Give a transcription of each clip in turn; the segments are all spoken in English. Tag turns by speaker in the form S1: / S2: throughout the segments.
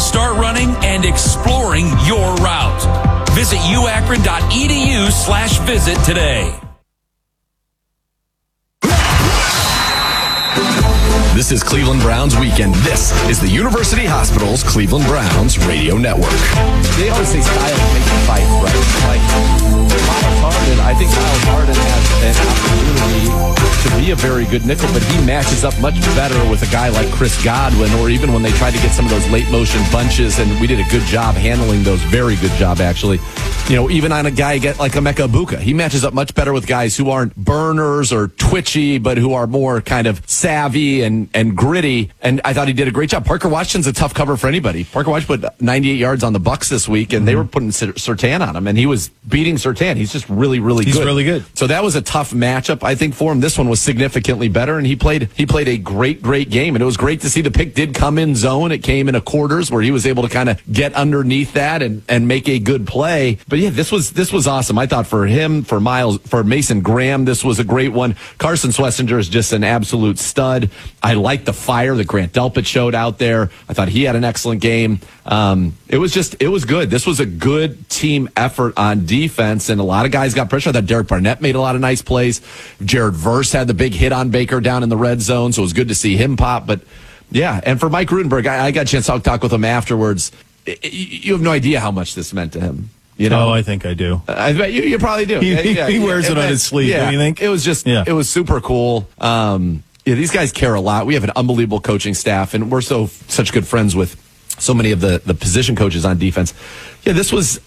S1: start running and exploring your route. Visit uakron.edu/visit today.
S2: This is Cleveland Browns Weekend. This is the University Hospital's Cleveland Browns Radio Network.
S3: They always say style makes you fight, right? Like, Miles Harden, I think Miles Harden has an opportunity to be a very good nickel, but he matches up much better with a guy like Chris Godwin, or even when they tried to get some of those late motion bunches, and we did a good job handling those. Very good job, actually. You know, even on a guy like Emeka Egbuka, he matches up much better with guys who aren't burners or twitchy, but who are more kind of savvy and gritty. And I thought he did a great job. Parker Washington's a tough cover for anybody. Parker Washington put 98 yards on the Bucs this week, and they were putting Surtain on him, and he was beating Surtain. He's just really, really good.
S4: He's really good.
S3: So that was a tough matchup, I think, for him. This one was significantly better, and he played a great game. And it was great to see the pick did come in zone. It came in a quarters where he was able to kind of get underneath that and make a good play. But yeah, this was awesome. I thought for him, for Miles, for Mason Graham, this was a great one. Carson Schlesinger is just an absolute stud. I like the fire that Grant Delpit showed out there. I thought he had an excellent game. It was good. This was a good team effort on defense, and a lot of guys got pressure. I thought Derek Barnett made a lot of nice plays. Jared Verse had the big hit on Baker down in the red zone, so it was good to see him pop. But yeah, and for Mike Rudenberg, I got a chance to talk with him afterwards. You have no idea how much this meant to him. You know?
S4: Oh, I think I do.
S3: I bet you probably do.
S4: He wears it on his sleeve, don't you think?
S3: It was just, it was super cool. These guys care a lot. We have an unbelievable coaching staff, and we're such good friends with so many of the position coaches on defense. Yeah, this was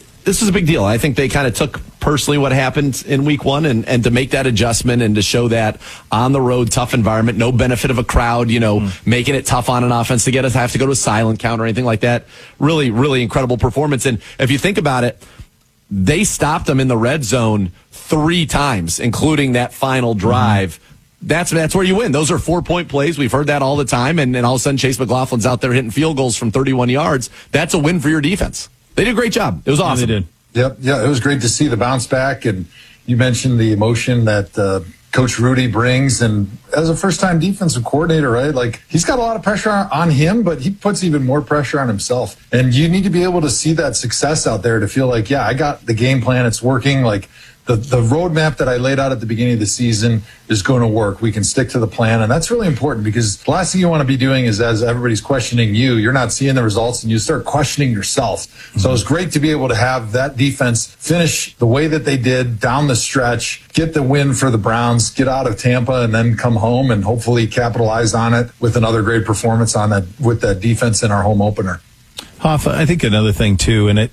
S3: a big deal. I think they kind of took personally what happened in week one and to make that adjustment and to show that on the road, tough environment, no benefit of a crowd, making it tough on an offense to get us have to go to a silent count or anything like that. Really, really incredible performance. And if you think about it, they stopped them in the red zone 3 times, including that final drive. That's where you win. Those are 4-point plays. We've heard that all the time. And all of a sudden, Chase McLaughlin's out there hitting field goals from 31 yards. That's a win for your defense. They did a great job. It was awesome.
S4: Yeah, they did.
S5: Yep. Yeah, it was great to see the bounce back. And you mentioned the emotion that Coach Rudy brings. And as a first-time defensive coordinator, right, like he's got a lot of pressure on him, but he puts even more pressure on himself. And you need to be able to see that success out there to feel like, yeah, I got the game plan. It's working. Like, the roadmap that I laid out at the beginning of the season is going to work. We can stick to the plan. And that's really important because the last thing you want to be doing is as everybody's questioning you're not seeing the results and you start questioning yourself. Mm-hmm. So it's great to be able to have that defense finish the way that they did down the stretch, get the win for the Browns, get out of Tampa and then come home and hopefully capitalize on it with another great performance on that with that defense in our home opener.
S4: Hoff, I think another thing too, and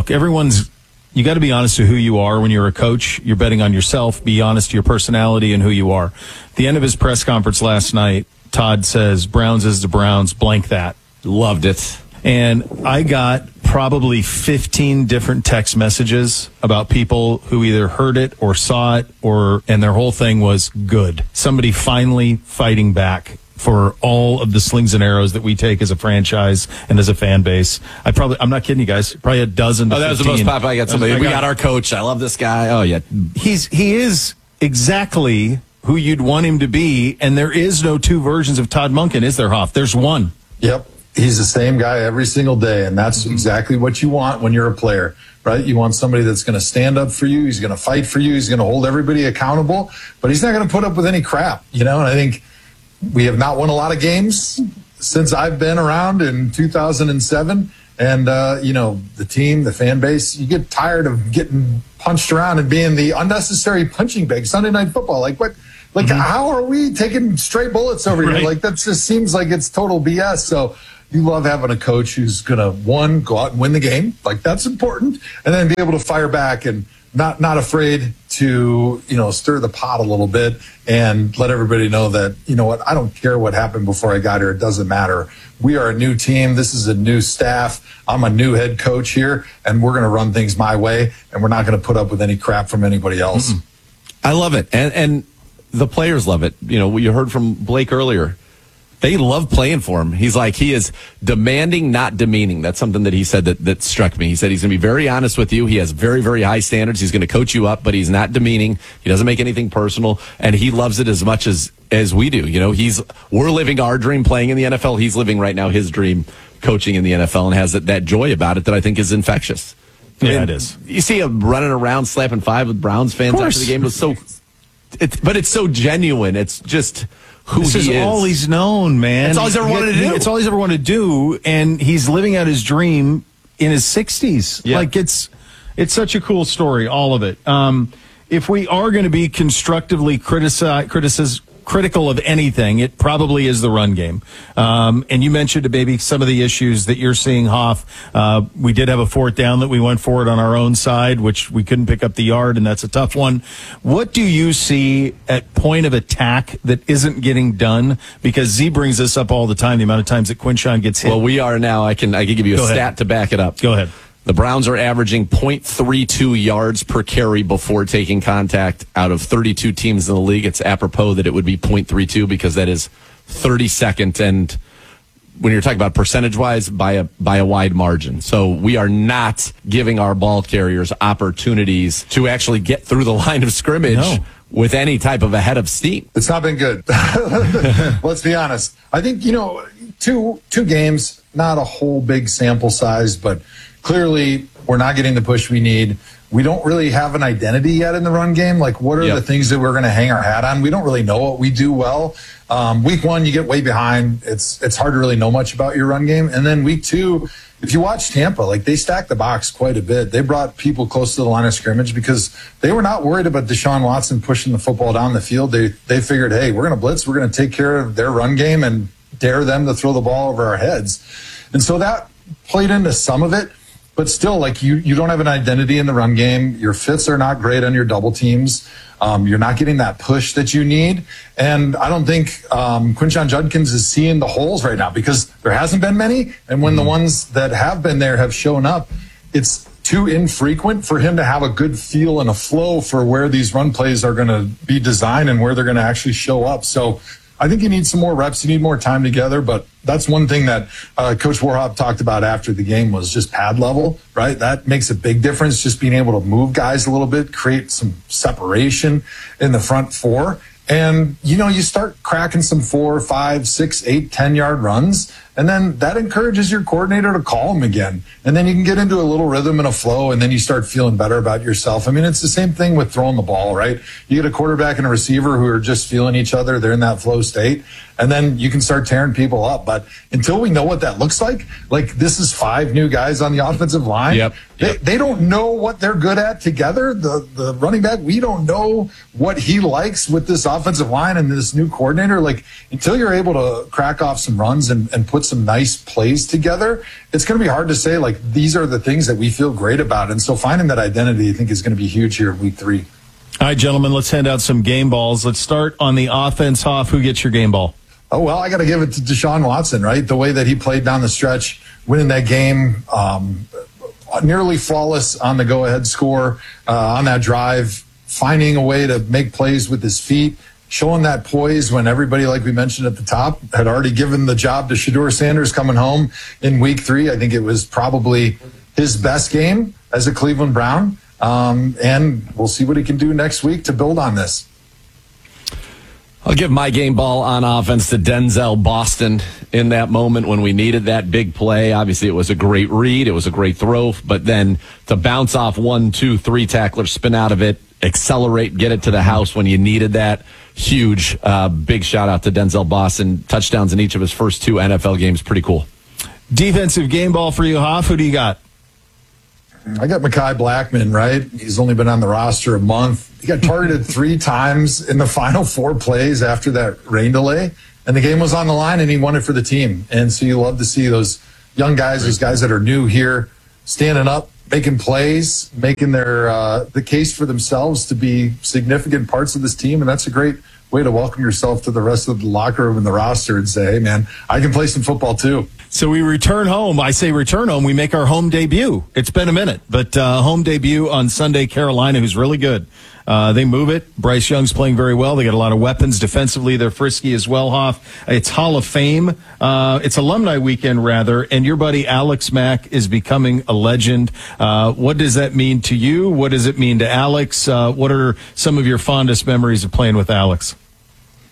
S4: you got to be honest to who you are when you're a coach. You're betting on yourself. Be honest to your personality and who you are. At the end of his press conference last night, Todd says, Browns is the Browns, blank that.
S3: Loved it.
S4: And I got probably 15 different text messages about people who either heard it or saw it, and their whole thing was good. Somebody finally fighting back for all of the slings and arrows that we take as a franchise and as a fan base. I'm not kidding you guys, probably a dozen to 15.
S3: That was the most popular. I got somebody. We got our coach. I love this guy. Oh, yeah.
S4: He is exactly who you'd want him to be, and there is no 2 versions of Todd Monken, is there, Hoff? There's one.
S5: Yep. He's the same guy every single day, and that's exactly what you want when you're a player, right? You want somebody that's going to stand up for you. He's going to fight for you. He's going to hold everybody accountable, but he's not going to put up with any crap, And I think we have not won a lot of games since I've been around in 2007. And, the team, the fan base, you get tired of getting punched around and being the unnecessary punching bag. Sunday Night Football, like what? Like, how are we taking stray bullets over here? Like, that just seems like it's total BS. So you love having a coach who's going to, one, go out and win the game. Like, that's important. And then be able to fire back and not afraid to, stir the pot a little bit and let everybody know that, I don't care what happened before I got here. It doesn't matter. We are a new team. This is a new staff. I'm a new head coach here, and we're going to run things my way, and we're not going to put up with any crap from anybody else.
S3: I love it. And the players love it. You heard from Blake earlier. They love playing for him. He's like, he is demanding, not demeaning. That's something that he said that struck me. He said he's going to be very honest with you. He has very, very high standards. He's going to coach you up, but he's not demeaning. He doesn't make anything personal, and he loves it as much as we do. We're living our dream playing in the NFL. He's living right now his dream coaching in the NFL and has that joy about it that I think is infectious.
S4: Yeah, it is.
S3: You see him running around slapping five with Browns fans after the game. But it's so genuine. It's just who
S4: this
S3: he is.
S4: This is all he's known, man.
S3: That's all he's ever wanted to do.
S4: It's all he's ever wanted to do, and he's living out his dream in his 60s.
S3: Yeah.
S4: Like, it's such a cool story, all of it. If we are going to be constructively critical of anything, it probably is the run game. And you mentioned maybe some of the issues that you're seeing, Hoff. We did have a fourth down that we went for it on our own side, which we couldn't pick up the yard, and that's a tough one. What do you see at point of attack that isn't getting done? Because Z brings this up all the time, the amount of times that Quinshon gets hit.
S3: Well, we are now. I can give you a stat to back it up.
S4: Go ahead.
S3: The Browns are averaging 0.32 yards per carry before taking contact out of 32 teams in the league. It's apropos that it would be 0.32 because that is 32nd, and when you're talking about percentage-wise, by a wide margin. So we are not giving our ball carriers opportunities to actually get through the line of scrimmage with any type of a head of steam.
S5: It's not been good. Let's be honest. I think, two games, not a whole big sample size, but clearly we're not getting the push we need. We don't really have an identity yet in the run game. Like, what are the things that we're going to hang our hat on? We don't really know what we do well. Week one, you get way behind. It's hard to really know much about your run game. And then week two, if you watch Tampa, like, they stacked the box quite a bit. They brought people close to the line of scrimmage because they were not worried about Deshaun Watson pushing the football down the field. They figured, hey, we're going to blitz. We're going to take care of their run game and dare them to throw the ball over our heads. And so that played into some of it. But still, like, you don't have an identity in the run game. Your fits are not great on your double teams. You're not getting that push that you need. And I don't think Quinshon Judkins is seeing the holes right now because there hasn't been many. And when the ones that have been there have shown up, it's too infrequent for him to have a good feel and a flow for where these run plays are going to be designed and where they're going to actually show up. So I think you need some more reps. You need more time together. But that's one thing that Coach Warhop talked about after the game was just pad level, right? That makes a big difference, just being able to move guys a little bit, create some separation in the front four. And, you start cracking some 4, 5, 6, 8, 10-yard runs, and then that encourages your coordinator to call them again. And then you can get into a little rhythm and a flow, and then you start feeling better about yourself. I mean, it's the same thing with throwing the ball, right? You get a quarterback and a receiver who are just feeling each other. They're in that flow state, and then you can start tearing people up. But until we know what that looks like this is 5 new guys on the offensive line.
S3: Yep.
S5: They don't know what they're good at together. The running back, we don't know what he likes with this offensive line and this new coordinator. Like, until you're able to crack off some runs and put some nice plays together, it's going to be hard to say, like, these are the things that we feel great about. And so finding that identity, I think, is going to be huge here in week 3.
S4: All right, gentlemen, let's hand out some game balls. Let's start on the offense. Hoff, who gets your game ball?
S5: Oh, well, I got to give it to Deshaun Watson, right? The way that he played down the stretch, winning that game, nearly flawless on the go-ahead score on that drive, finding a way to make plays with his feet, showing that poise when everybody, like we mentioned at the top, had already given the job to Shedeur Sanders coming home in week 3. I think it was probably his best game as a Cleveland Brown. And we'll see what he can do next week to build on this.
S3: I'll give my game ball on offense to Denzel Boston in that moment when we needed that big play. Obviously, it was a great read. It was a great throw. But then to bounce off 1, 2, 3 tacklers, spin out of it, accelerate, get it to the house when you needed that. Huge. Big shout out to Denzel Boston. Touchdowns in each of his first 2 NFL games. Pretty cool.
S4: Defensive game ball for you, Hoff. Who do you got?
S5: I got Mekhi Blackman, right? He's only been on the roster a month. He got targeted 3 times in the final 4 plays after that rain delay, and the game was on the line, and he won it for the team. And so you love to see those young guys, those guys that are new here, standing up, making plays, making their the case for themselves to be significant parts of this team, and that's a great way to welcome yourself to the rest of the locker room and the roster and say, hey, man, I can play some football too.
S4: So we return home. I say return home. We make our home debut. It's been a minute, but home debut on Sunday, Carolina, who's really good. They move it. Bryce Young's playing very well. They got a lot of weapons defensively. They're frisky as well, Hoff. It's Hall of Fame. It's alumni weekend, rather, and your buddy Alex Mack is becoming a legend. What does that mean to you? What does it mean to Alex? What are some of your fondest memories of playing with Alex?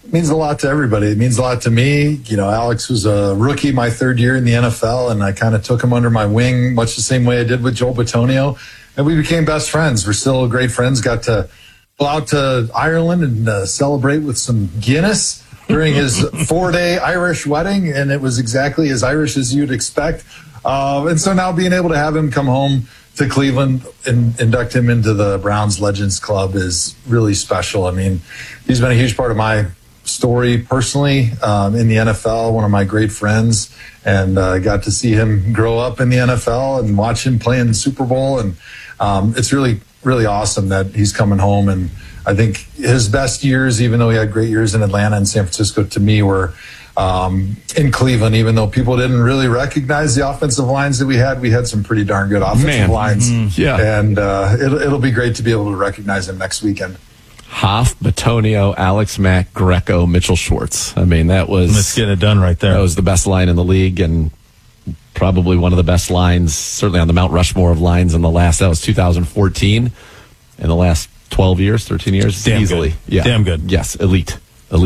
S5: means a lot to everybody. It means a lot to me. Alex was a rookie my third year in the NFL, and I kind of took him under my wing, much the same way I did with Joel Bitonio. And we became best friends. We're still great friends. Got to go out to Ireland and celebrate with some Guinness during his 4-day Irish wedding, and it was exactly as Irish as you'd expect. And so now being able to have him come home to Cleveland and induct him into the Browns Legends Club is really special. I mean, he's been a huge part of my story personally in the NFL, one of my great friends, and I got to see him grow up in the NFL and watch him play in the Super Bowl. And it's really, really awesome that he's coming home. And I think his best years, even though he had great years in Atlanta and San Francisco, to me were in Cleveland, even though people didn't really recognize the offensive lines that we had some pretty darn good offensive lines.
S3: Mm-hmm. Yeah.
S5: And it'll be great to be able to recognize him next weekend.
S3: Hoff, Bitonio, Alex Mack, Greco, Mitchell Schwartz. I mean,
S4: let's get it done right there.
S3: That was the best line in the league, and probably one of the best lines, certainly on the Mount Rushmore of lines that was 2014. In the last 12 years, 13 years,
S4: damn
S3: easily.
S4: Good.
S3: Yeah.
S4: Damn good.
S3: Yes, elite.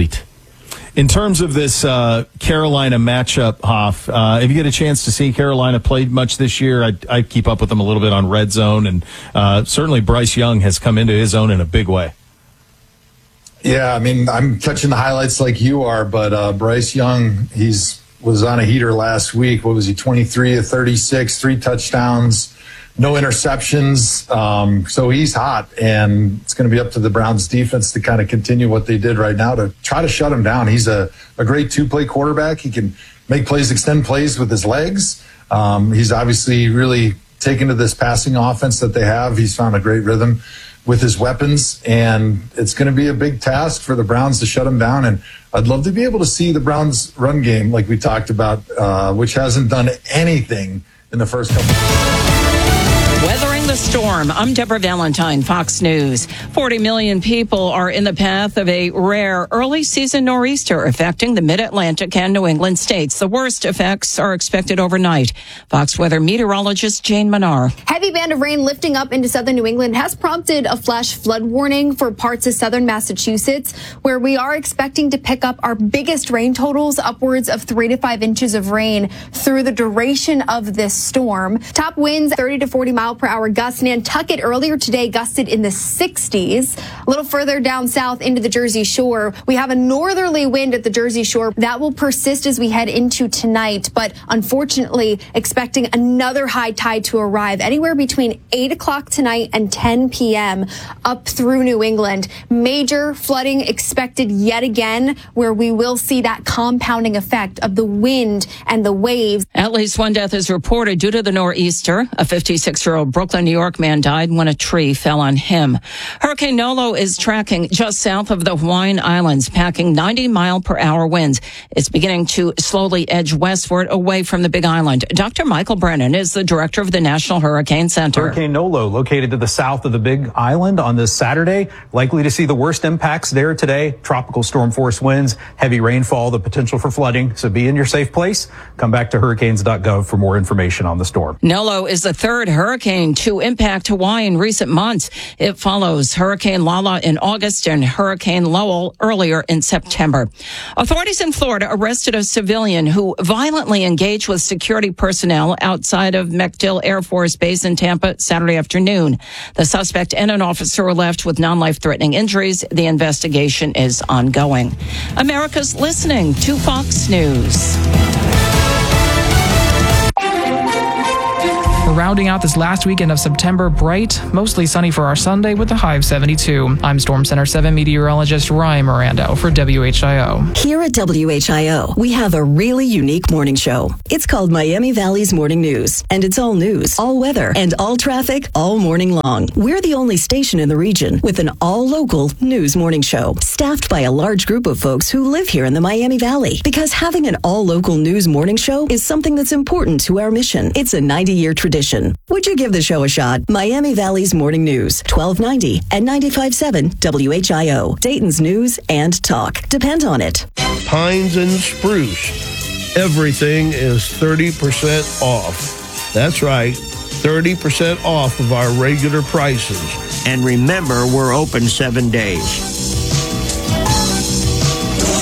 S4: In terms of this Carolina matchup, Hoff, if you get a chance to see Carolina play much this year, I keep up with them a little bit on Red Zone, and certainly Bryce Young has come into his own in a big way.
S5: Yeah, I mean, I'm catching the highlights like you are, but Bryce Young, was on a heater last week. What was he, 23 of 36, 3 touchdowns, no interceptions. So he's hot, and it's going to be up to the Browns defense to kind of continue what they did right now to try to shut him down. He's a great 2-play quarterback. He can make plays, extend plays with his legs. He's obviously really taken to this passing offense that they have. He's found a great rhythm with his weapons, and it's going to be a big task for the Browns to shut him down. And I'd love to be able to see the Browns run game like we talked about, which hasn't done anything in the first couple
S6: Weathering the storm. I'm Deborah Valentine, Fox News. 40 million people are in the path of a rare early season nor'easter affecting the mid-Atlantic and New England states. The worst effects are expected overnight. Fox weather meteorologist Jane Manar.
S7: Heavy band of rain lifting up into southern New England has prompted a flash flood warning for parts of southern Massachusetts, where we are expecting to pick up our biggest rain totals, upwards of 3 to 5 inches of rain through the duration of this storm. Top winds 30 to 40 mile per hour gusts. Nantucket earlier today gusted in the 60s. A little further down south into the Jersey Shore, we have a northerly wind at the Jersey Shore that will persist as we head into tonight, but unfortunately expecting another high tide to arrive anywhere between 8 o'clock tonight and 10 p.m. up through New England. Major flooding expected yet again, where we will see that compounding effect of the wind and the waves.
S6: At least one death is reported due to the nor'easter. A 56-year-old Brooklyn, New York man died when a tree fell on him. Hurricane Nolo is tracking just south of the Hawaiian Islands, packing 90-mile-per-hour winds. It's beginning to slowly edge westward away from the Big Island. Dr. Michael Brennan is the director of the National Hurricane Center.
S8: Hurricane Nolo located to the south of the Big Island on this Saturday. Likely to see the worst impacts there today. Tropical storm force winds, heavy rainfall, the potential for flooding. So be in your safe place. Come back to hurricanes.gov for more information on the storm.
S6: Nolo is the third hurricane to impact Hawaii in recent months. It follows Hurricane Lala in August and Hurricane Lowell earlier in September. Authorities in Florida arrested a civilian who violently engaged with security personnel outside of MacDill Air Force Base in Tampa Saturday afternoon. The suspect and an officer were left with non-life-threatening injuries. The investigation is ongoing. America's listening to Fox News.
S9: We're rounding out this last weekend of September bright, mostly sunny for our Sunday with a high of 72. I'm Storm Center 7 meteorologist Ryan Mirando for WHIO.
S10: Here at WHIO, we have a really unique morning show. It's called Miami Valley's Morning News, and it's all news, all weather, and all traffic all morning long. We're the only station in the region with an all-local news morning show, staffed by a large group of folks who live here in the Miami Valley. Because having an all-local news morning show is something that's important to our mission. It's a 90-year tradition. Would you give the show a shot? Miami Valley's Morning News, 1290 and 95.7 WHIO. Dayton's news and talk. Depend on it.
S11: Pines and spruce. Everything is 30% off. That's right, 30% off of our regular prices.
S12: And remember, we're open 7 days.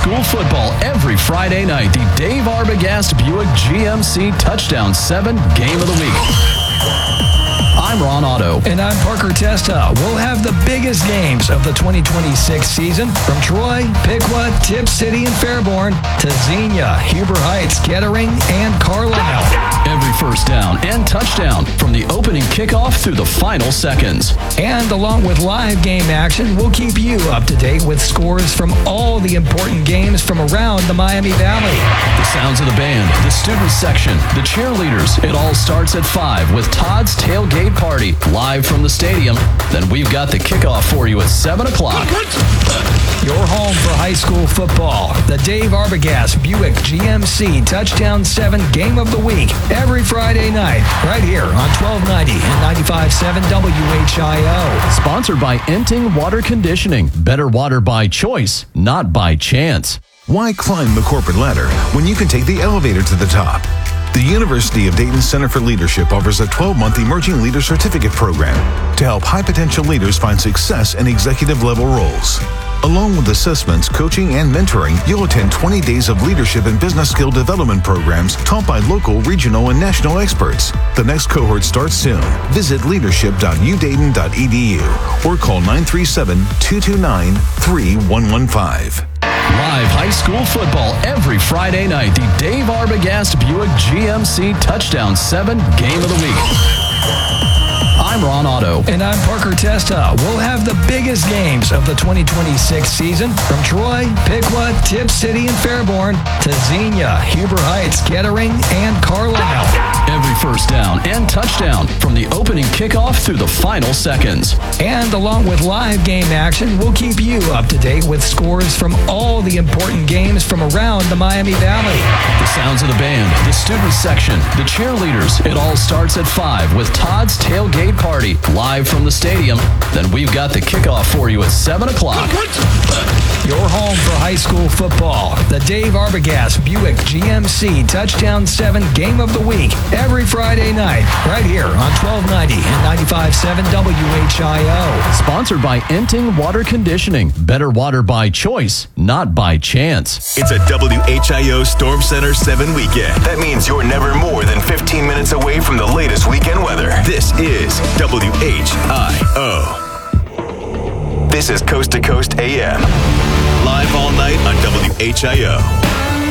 S2: school football every Friday night. The Dave Arbogast Buick GMC Touchdown 7 Game of the Week. I'm Ron Otto.
S12: And I'm Parker Testa. We'll have the biggest games of the 2026 season from Troy, Piqua, Tip City, and Fairborn to Xenia, Huber Heights, Kettering, and Carlisle.
S2: Every first down and touchdown from the opening kickoff through the final seconds.
S12: And along with live game action, we'll keep you up to date with scores from all the important games from around the Miami Valley.
S2: The sounds of the band, the student section, the cheerleaders. It all starts at 5 with Todd's Tailgate Party live from the stadium. Then we've got the kickoff for you at 7 o'clock.
S12: Your home for high school football. The Dave Arbogast Buick GMC Touchdown 7 Game of the Week. Every Friday night, right here on 1290 and 95.7 WHIO.
S2: Sponsored by Enting Water Conditioning. Better water by choice, not by chance.
S13: Why climb the corporate ladder when you can take the elevator to the top? The University of Dayton Center for Leadership offers a 12-month Emerging Leader Certificate program to help high-potential leaders find success in executive-level roles. Along with assessments, coaching, and mentoring, you'll attend 20 days of leadership and business skill development programs taught by local, regional, and national experts. The next cohort starts soon. Visit leadership.udayton.edu or call 937-229-3115.
S2: Live high school football every Friday night. The Dave Arbogast Buick GMC Touchdown 7 Game of the Week. I'm Ron Otto.
S12: And I'm Parker Testa. We'll have the biggest games of the 2026 season from Troy, Piqua, Tip City, and Fairborn to Xenia, Huber Heights, Kettering, and Carlisle.
S2: Every first down and touchdown from the opening kickoff through the final seconds.
S12: And along with live game action, we'll keep you up to date with scores from all the important games from around the Miami Valley.
S2: The sounds of the band, the student section, the cheerleaders. It all starts at 5 with Todd's Tailgate Party live from the stadium. Then we've got the kickoff for you at 7 o'clock.
S12: Your home for high school football. The Dave Arbogast Buick GMC Touchdown 7 Game of the Week. Every Friday night, right here on 1290 and 95.7 WHIO.
S2: Sponsored by Enting Water Conditioning. Better water by choice, not by chance.
S14: It's a WHIO Storm Center 7 weekend. That means you're never more than 15 minutes away from the latest weekend weather. This is WHIO. This is Coast to Coast AM. Live all night on WHIO.